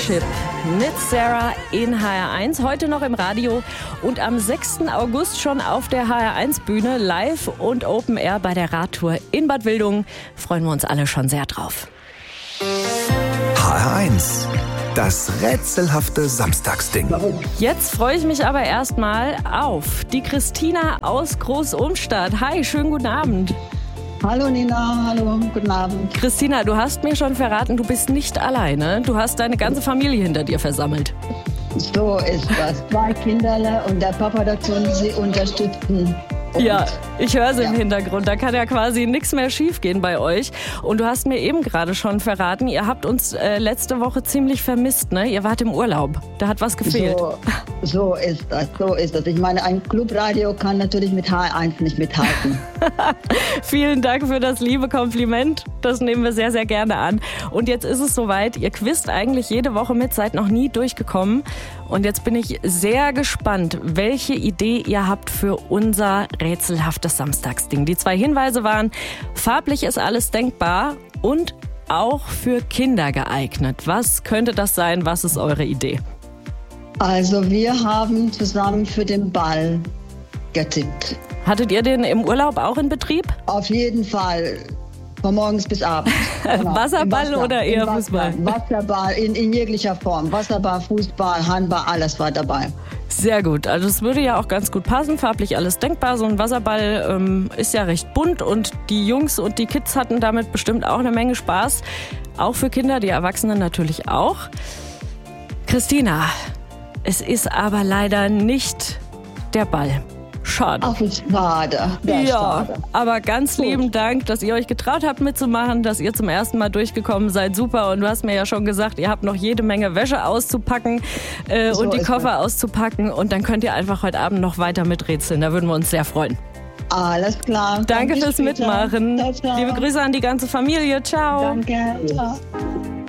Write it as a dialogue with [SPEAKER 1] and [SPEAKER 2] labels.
[SPEAKER 1] Friendship mit Sarah in HR1. Heute noch im Radio und am 6. August schon auf der HR1-Bühne live und Open Air bei der Radtour in Bad Wildungen. Freuen wir uns alle schon sehr drauf.
[SPEAKER 2] HR1, das rätselhafte Samstagsding.
[SPEAKER 1] Jetzt freue ich mich aber erstmal auf die Christina aus Groß-Umstadt. Hi, schönen guten Abend.
[SPEAKER 3] Hallo Nina, hallo, guten Abend.
[SPEAKER 1] Christina, du hast mir schon verraten, du bist nicht alleine. Du hast deine ganze Familie hinter dir versammelt.
[SPEAKER 3] So ist das. 2 Kinder und der Papa dazu, sie unterstützen.
[SPEAKER 1] Ja, ich höre sie im Hintergrund. Da kann ja quasi nichts mehr schiefgehen bei euch. Und du hast mir eben gerade schon verraten, ihr habt uns letzte Woche ziemlich vermisst, ne? Ihr wart im Urlaub. Da hat was gefehlt.
[SPEAKER 3] So ist das. Ich meine, ein Clubradio kann natürlich mit HR1 nicht mithalten.
[SPEAKER 1] Vielen Dank für das liebe Kompliment. Das nehmen wir sehr, sehr gerne an. Und jetzt ist es soweit. Ihr quizt eigentlich jede Woche mit, seid noch nie durchgekommen. Und jetzt bin ich sehr gespannt, welche Idee ihr habt für unser rätselhaftes Samstagsding. Die 2 Hinweise waren, farblich ist alles denkbar und auch für Kinder geeignet. Was könnte das sein? Was ist eure Idee?
[SPEAKER 3] Also wir haben zusammen für den Ball getippt.
[SPEAKER 1] Hattet ihr den im Urlaub auch in Betrieb?
[SPEAKER 3] Auf jeden Fall. Von morgens bis abends. Genau.
[SPEAKER 1] Wasserball oder eher Fußball?
[SPEAKER 3] Wasserball in jeglicher Form. Wasserball, Fußball, Handball, alles war dabei.
[SPEAKER 1] Sehr gut. Also es würde ja auch ganz gut passen. Farblich alles denkbar. So ein Wasserball ist ja recht bunt und die Jungs und die Kids hatten damit bestimmt auch eine Menge Spaß. Auch für Kinder, die Erwachsenen natürlich auch. Christina, es ist aber leider nicht der Ball. Schade.
[SPEAKER 3] Ach, schade.
[SPEAKER 1] Schade. Aber ganz lieben Dank, dass ihr euch getraut habt mitzumachen, dass ihr zum ersten Mal durchgekommen seid. Super. Und du hast mir ja schon gesagt, ihr habt noch jede Menge Wäsche auszupacken und die Koffer auszupacken. Und dann könnt ihr einfach heute Abend noch weiter miträtseln. Da würden wir uns sehr freuen.
[SPEAKER 3] Alles klar.
[SPEAKER 1] Danke fürs
[SPEAKER 3] später.
[SPEAKER 1] Mitmachen.
[SPEAKER 3] Ciao, ciao.
[SPEAKER 1] Liebe Grüße an die ganze Familie. Ciao.
[SPEAKER 3] Danke. Ciao.